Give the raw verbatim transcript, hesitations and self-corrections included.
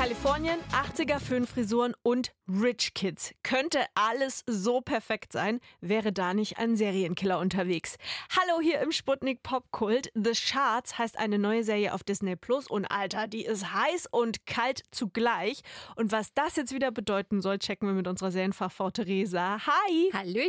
Kalifornien, achtziger Föhnfrisuren und Rich Kids. Könnte alles so perfekt sein, wäre da nicht ein Serienkiller unterwegs. Hallo hier im Sputnik Popkult. The Shards heißt eine neue Serie auf Disney Plus und Alter, die ist heiß und kalt zugleich. Und was das jetzt wieder bedeuten soll, checken wir mit unserer Serienfachfrau Theresa. Hi! Hallöchen!